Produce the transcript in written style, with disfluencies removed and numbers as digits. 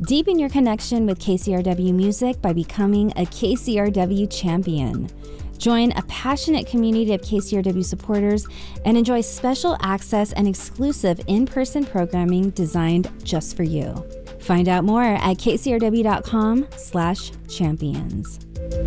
Deepen your connection with KCRW music by becoming a KCRW champion. Join a passionate community of KCRW supporters and enjoy special access and exclusive in-person programming designed just for you. Find out more at kcrw.com/champions.